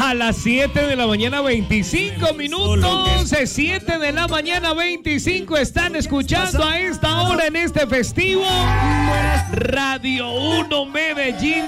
A las 7 de la mañana, 25 minutos. 7 de la mañana, 25. Están escuchando a esta hora en este festivo Radio 1 Medellín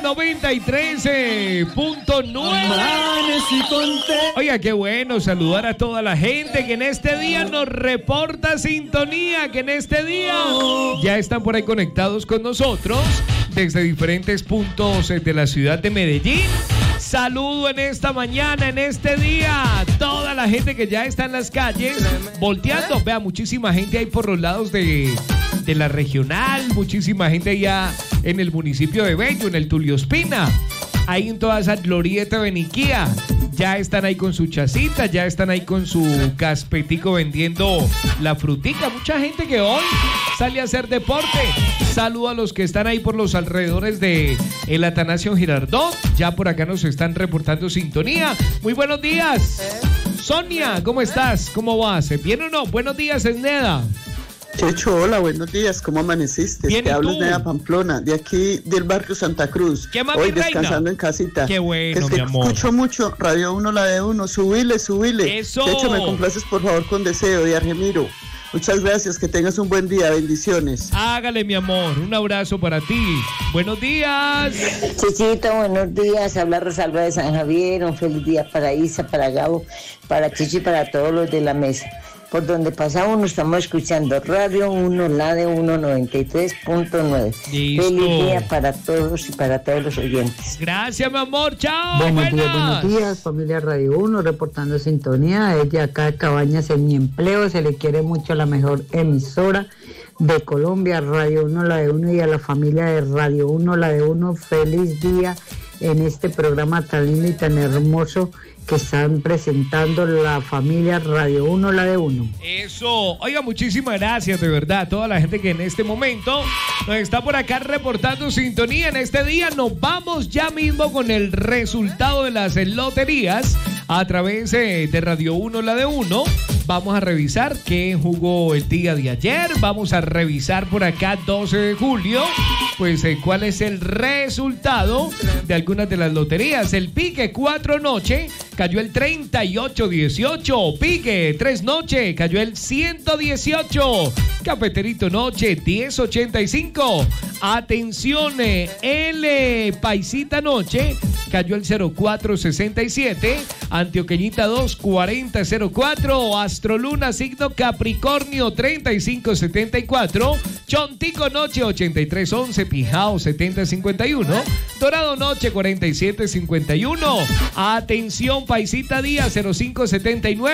93.9. Oiga, qué bueno saludar a toda la gente que en este día nos reporta sintonía, que en este día ya están por ahí conectados con nosotros desde diferentes puntos de la ciudad de Medellín. Saludo en esta mañana, en este día, toda la gente que ya está en las calles volteando. Vea, muchísima gente ahí por los lados de la regional, muchísima gente ya en el municipio de Bello, en el Tulio Espina, ahí en toda esa glorieta de Niquía. Ya están ahí con su chacita, ya están ahí con su caspetico vendiendo la frutica. Mucha gente que hoy sale a hacer deporte. Saludo a los que están ahí por los alrededores de el Atanasio Girardot. Ya por acá nos están reportando sintonía. Muy buenos días. Sonia, ¿cómo estás? ¿Cómo vas? ¿Bien o no? Buenos días, Esneda. Checho, hola, buenos días, ¿cómo amaneciste? Bien, te hablo tú? de Pamplona, de aquí del barrio Santa Cruz. ¿Qué más, hoy mi descansando reina? en casita. Qué bueno, que mi amor. Escucho mucho, Radio 1, la de 1, subile. Eso. Checho, me complaces por favor con Deseo de Argemiro. Muchas gracias, que tengas un buen día, bendiciones. Hágale, mi amor, un abrazo para ti. Buenos días. Chichito, buenos días. Habla Rosalba de San Javier. Un feliz día para Isa, para Gabo, para Chichi y para todos los de la mesa. Por donde pasamos estamos escuchando Radio 1, la de 1, 93.9. Listo. Feliz día para todos y para todos los oyentes. Gracias, mi amor. Chao. Buenos días, familia Radio 1, reportando sintonía. Desde acá de Cabañas en mi empleo, se le quiere mucho a la mejor emisora de Colombia, Radio 1, la de 1, y a la familia de Radio 1, la de 1, feliz día en este programa tan lindo y tan hermoso que están presentando la familia Radio 1, la de 1. Eso, oiga, muchísimas gracias de verdad a toda la gente que en este momento nos está por acá reportando sintonía. En este día nos vamos ya mismo con el resultado de las loterías a través de Radio 1, la de 1. Vamos a revisar qué jugó el día de ayer. Vamos a revisar por acá 12 de julio, pues cuál es el resultado de algunas de las loterías. El pique 4 noche cayó el 3818. Pique 3 noche cayó el 118. Cafeterito noche 1085. Atención, el paisita noche cayó el 0467. Antioqueñita 2 4004. Astroluna signo Capricornio 3574. Chontico noche 8311. Pijao 7051. Dorado noche 4751. Atención, paisita día 0579.